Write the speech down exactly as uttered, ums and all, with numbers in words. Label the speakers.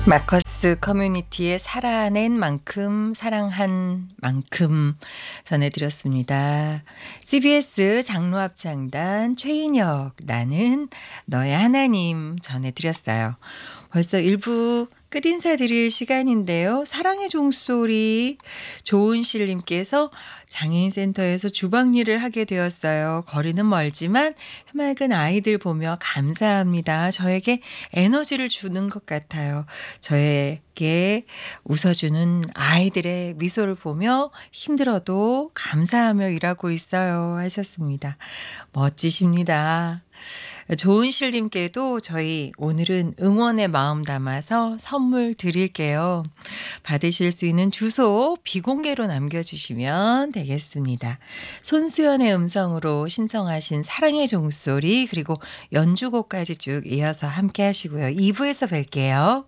Speaker 1: 마커스 커뮤니티에 살아낸 만큼 사랑한 만큼 전해드렸습니다. 씨비에스 장로합창단 최인혁 나는 너의 하나님 전해드렸어요. 벌써 일부 끝인사드릴 시간인데요. 사랑의 종소리 조은실님께서 장애인센터에서 주방일을 하게 되었어요. 거리는 멀지만 해맑은 아이들 보며 감사합니다. 저에게 에너지를 주는 것 같아요. 저에게 웃어주는 아이들의 미소를 보며 힘들어도 감사하며 일하고 있어요 하셨습니다. 멋지십니다. 조은실님께도 저희 오늘은 응원의 마음 담아서 선물 드릴게요. 받으실 수 있는 주소 비공개로 남겨주시면 되겠습니다. 손수연의 음성으로 신청하신 사랑의 종소리 그리고 연주곡까지 쭉 이어서 함께 하시고요. 이 부에서 뵐게요.